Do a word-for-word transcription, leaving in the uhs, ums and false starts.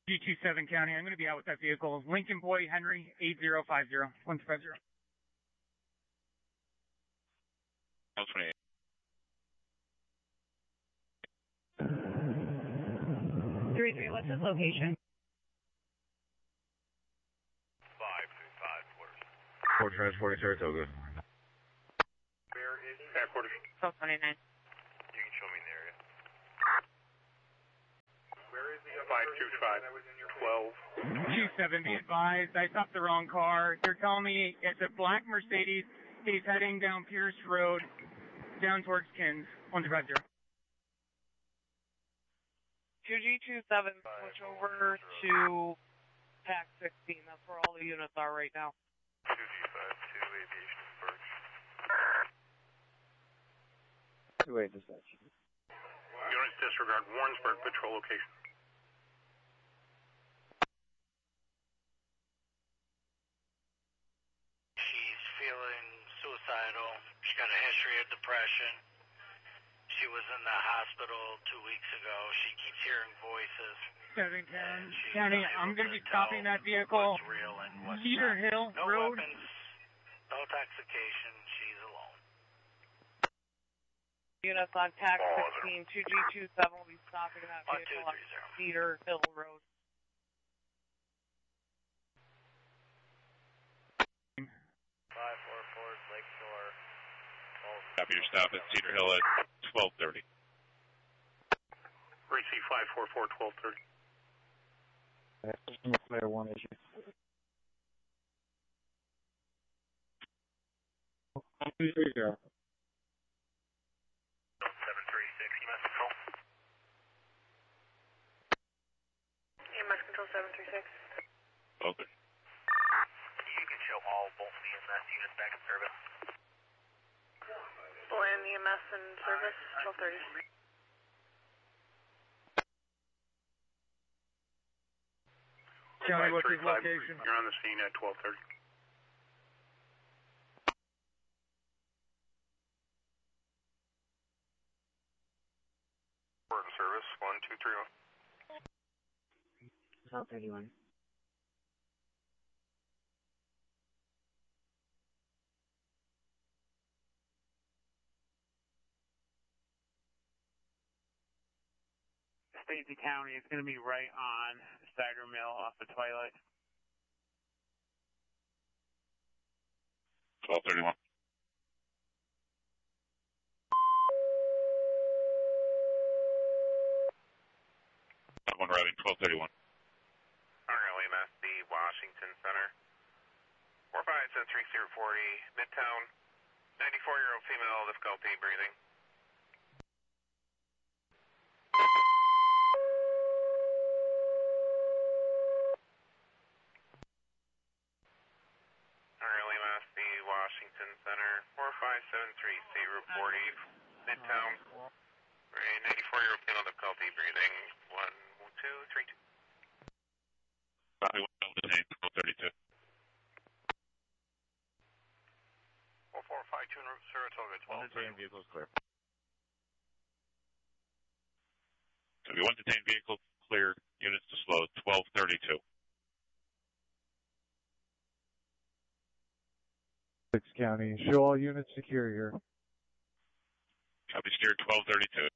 G two seven County, I'm going to be out with that vehicle. Lincoln Boy Henry, eight zero five zero, one two five zero. twenty-eight. Three three, what's his location? Five three five quarters. Ford Transport Saratoga. Where is headquarters? twelve twenty-nine. You can show me in the area. Where is the five two five twelve? two seven, be advised, I stopped the wrong car. They're telling me it's a black Mercedes. He's heading down Pierce Road, down towards Kins, one two five zero. two G two seven, switch over to Pack sixteen. That's where all the units are right now. two G five two, Aviation Birch. two eight dispatch. Units disregard Warrensburg patrol location. She's feeling suicidal. She's got a history of depression. She was in the hospital two weeks ago. She keeps hearing voices. seven County, I'm going to be stopping that vehicle. What's real and what's Cedar not. Hill no Road. weapons, no intoxication. She's alone. Units on Pack sixteen, two G two seven will be stopping that One, vehicle two, on three, zero. Cedar Hill Road. five four four, Lakeshore. Copy your stop at Cedar Hill at twelve thirty. Receive five four four, twelve thirty. Player one issue. two three zero. seven three six, E M S control. E M S control seven three six. Open. You can show all both the E M S units back in service. Land E M S in service, twelve thirty. County, what's his location? You're on the scene at twelve thirty. We're in service, one two three one. twelve thirty-one. Stacey County, it's going to be right on Cider Mill off of Twilight. twelve thirty-one. One routing, twelve thirty-one. Arnold E M S, the Washington Center. four five seven three zero forty, Midtown. ninety-four-year-old female, difficulty breathing. Arnold E M S, the Washington Center. four five seven three zero forty, Midtown. ninety-four-year-old female, difficulty breathing. one two three two. Copy, one detained, twelve thirty-two. four four five two, Saratoga, twelve thirty. Detained vehicles clear. Copy, one detained vehicle clear, units to slow, twelve thirty-two. six County. Show all units secure here. Copy, steer twelve thirty-two.